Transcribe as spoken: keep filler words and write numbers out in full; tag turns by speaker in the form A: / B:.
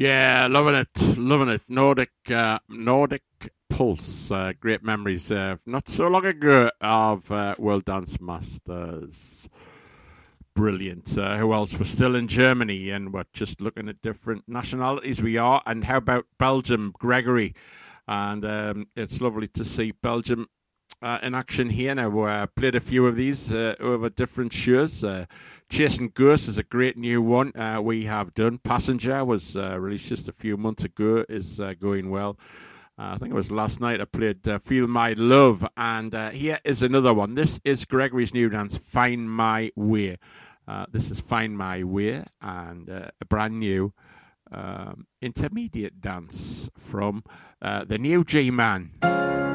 A: Yeah, loving it, loving it. Nordic, uh, Nordic Pulse. Uh, great memories. Uh, not so long ago of uh, World Dance Masters. Brilliant. Uh, who else? We're still in Germany, and we're just looking at different nationalities we are. And how about Belgium, Gregory? And um, it's lovely to see Belgium uh, in action here. Now, we uh, played a few of these uh, over different shows. Uh, Chasing Ghosts is a great new one uh, we have done. Passenger was uh, released just a few months ago, is uh, going well. Uh, I think it was last night I played uh, Feel My Love, and uh, here is another one. This is Gregory's new dance, Find My Way. Uh, this is Find My Way, and uh, a brand new um, intermediate dance from uh, the new G-Man.